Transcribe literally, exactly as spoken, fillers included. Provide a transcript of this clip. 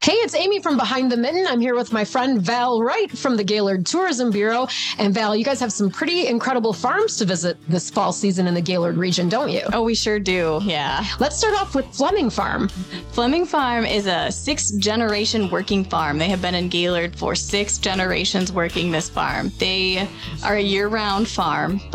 Hey, it's Amy from Behind the Mitten. I'm here with my friend Val Wright from the Gaylord Tourism Bureau. And Val, you guys have some pretty incredible farms to visit this fall season in the Gaylord region, don't you? Oh, we sure do. Yeah. Let's start off with Fleming Farm. Fleming Farm is a sixth generation working farm. They have been in Gaylord for six generations working this farm. They are a year-round farm,